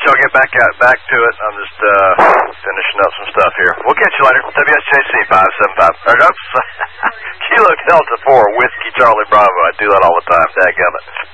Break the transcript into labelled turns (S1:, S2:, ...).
S1: y'all get back to it. I'm just finishing up some stuff here. We'll catch you later. WSJC 575. Oops. Kilo Delta 4, Whiskey Charlie Bravo. I do that all the time. Dadgummit.